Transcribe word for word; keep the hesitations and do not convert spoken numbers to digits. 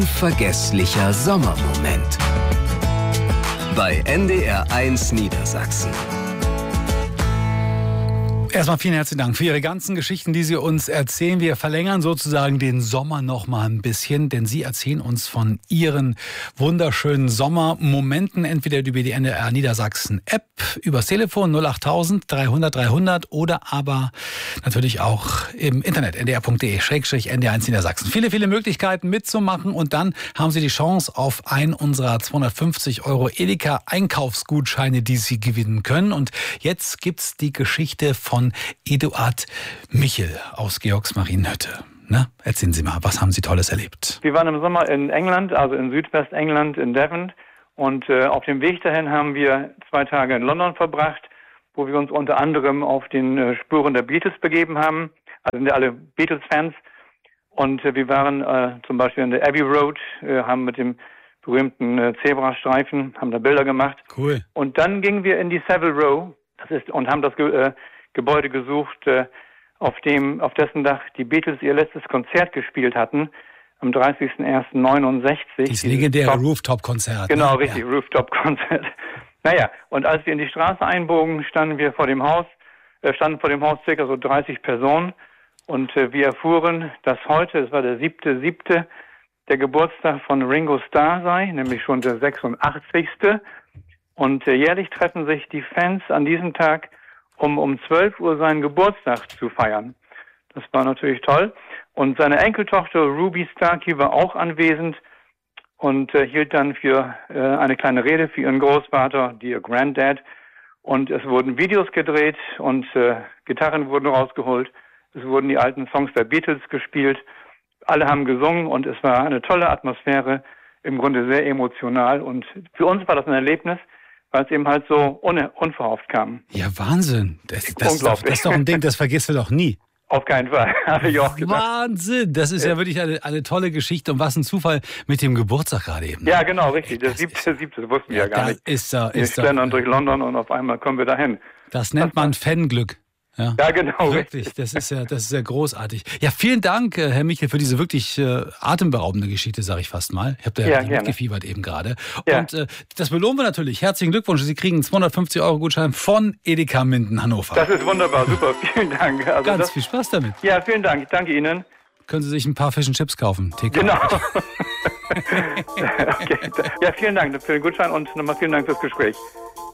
Unvergesslicher Sommermoment bei N D R eins Niedersachsen. Erstmal vielen herzlichen Dank für Ihre ganzen Geschichten, die Sie uns erzählen. Wir verlängern sozusagen den Sommer noch mal ein bisschen, denn Sie erzählen uns von Ihren wunderschönen Sommermomenten, entweder über die N D R Niedersachsen App, übers Telefon null achttausend dreihundert dreihundert oder aber natürlich auch im Internet n d r punkt d e schrägstrich n d r eins Niedersachsen. Viele, viele Möglichkeiten mitzumachen und dann haben Sie die Chance auf einen unserer zweihundertfünfzig Euro Edeka Einkaufsgutscheine, die Sie gewinnen können. Und jetzt gibt's die Geschichte von Eduard Michel aus Georgsmarienhütte. Na, erzählen Sie mal, was haben Sie Tolles erlebt? Wir waren im Sommer in England, also in Südwestengland, in Devon. Und äh, auf dem Weg dahin haben wir zwei Tage in London verbracht, wo wir uns unter anderem auf den äh, Spuren der Beatles begeben haben. Also sind ja alle Beatles-Fans. Und äh, wir waren äh, zum Beispiel in der Abbey Road, äh, haben mit dem berühmten äh, Zebrastreifen, haben da Bilder gemacht. Cool. Und dann gingen wir in die Savile Row, das ist, und haben das äh, Gebäude gesucht, äh, auf dem, auf dessen Dach die Beatles ihr letztes Konzert gespielt hatten, am dreißigsten ersten neunundsechzig. Das legendäre Rooftop-Konzert. Genau, ne? richtig, Ja. Rooftop-Konzert. Naja, und als wir in die Straße einbogen, standen wir vor dem Haus, äh, standen vor dem Haus circa so dreißig Personen und äh, wir erfuhren, dass heute, es war der siebte siebte, der Geburtstag von Ringo Starr sei, nämlich schon der sechsundachtzigste. Und äh, jährlich treffen sich die Fans an diesem Tag, um um zwölf Uhr seinen Geburtstag zu feiern. Das war natürlich toll. Und seine Enkeltochter Ruby Starkey war auch anwesend und äh, hielt dann für äh, eine kleine Rede für ihren Großvater, Dear Granddad. Und es wurden Videos gedreht und äh, Gitarren wurden rausgeholt. Es wurden die alten Songs der Beatles gespielt. Alle haben gesungen und es war eine tolle Atmosphäre, im Grunde sehr emotional. Und für uns war das ein Erlebnis, weil es eben halt so un- unverhofft kam. Ja, Wahnsinn. Das, das, ist doch, das ist doch ein Ding, das vergisst du doch nie. Auf keinen Fall, habe ich auch gedacht. Wahnsinn, das ist ja, ja wirklich eine, eine tolle Geschichte. Und was ein Zufall mit dem Geburtstag gerade eben. Ja, genau, richtig. Der Das siebte, ist- siebte, das wussten wir Ja, ja gar da nicht. ist er, Wir ist er. schlendern durch London und auf einmal kommen wir dahin. Das nennt man Fanglück. Ja, Ja, genau. wirklich. Das ist ja, das ist ja großartig. Ja, vielen Dank, äh, Herr Michel, für diese wirklich äh, atemberaubende Geschichte, sage ich fast mal. Ich habe da Ja, ja, gerne. mitgefiebert eben gerade. Ja. Und äh, das belohnen wir natürlich. Herzlichen Glückwunsch. Sie kriegen einen zweihundertfünfzig Euro Gutschein von Edeka Minden Hannover. Das ist wunderbar, super. Vielen Dank. Also Ganz das, viel Spaß damit. ja, vielen Dank. Ich danke Ihnen. Können Sie sich ein paar Fish and Chips kaufen. T K. Genau. Okay. Ja, vielen Dank für den Gutschein und nochmal vielen Dank fürs Gespräch.